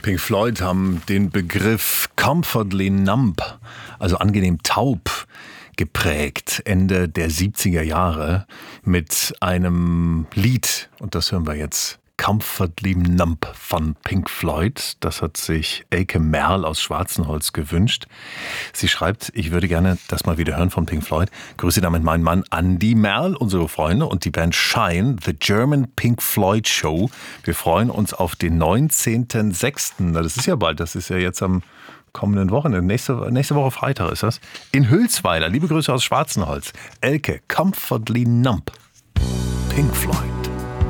Pink Floyd haben den Begriff comfortably numb, also angenehm taub, geprägt, Ende der 70er Jahre mit einem Lied, und das hören wir jetzt, Comfortably Numb von Pink Floyd. Das hat sich Elke Merl aus Schwarzenholz gewünscht. Sie schreibt, ich würde gerne das mal wieder hören von Pink Floyd. Grüße damit meinen Mann Andy Merl, unsere Freunde und die Band Shine, The German Pink Floyd Show. Wir freuen uns auf den 19.06. Das ist ja bald, das ist ja jetzt am kommenden Wochenende. Nächste Woche Freitag ist das. In Hülsweiler. Liebe Grüße aus Schwarzenholz. Elke, Comfortably Numb. Pink Floyd.